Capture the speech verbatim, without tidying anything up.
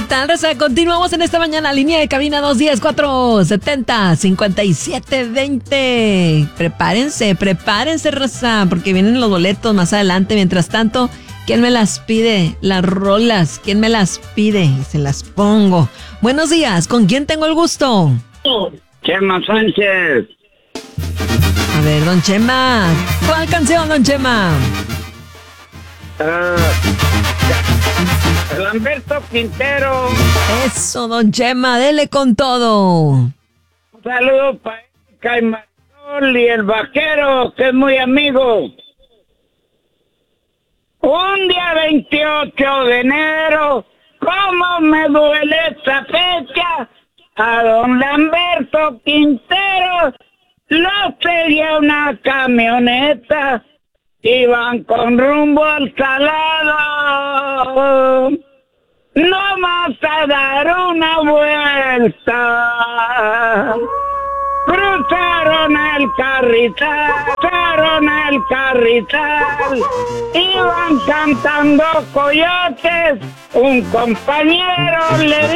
tal, raza? Continuamos en esta mañana, línea de cabina dos uno cero, cuatro siete cero, cinco siete dos cero. Prepárense, prepárense, raza, porque vienen los boletos más adelante. Mientras tanto, ¿quién me las pide? Las rolas, ¿quién me las pide? Se las pongo. Buenos días, ¿con quién tengo el gusto? Chema Sánchez. A ver, don Chema, ¿cuál canción, don Chema? Uh, Lamberto Quintero. Eso, don Chema, dele con todo. Un saludo para Caimanol y el vaquero, que es muy amigo. Un día veintiocho de enero, ¿cómo me duele esta fecha? A don Lamberto Quintero lo sería una camioneta. Iban con rumbo al Salado, no más a dar una vuelta. Cruzaron el carrizal, cruzaron el carrizal, iban cantando coyotes, un compañero le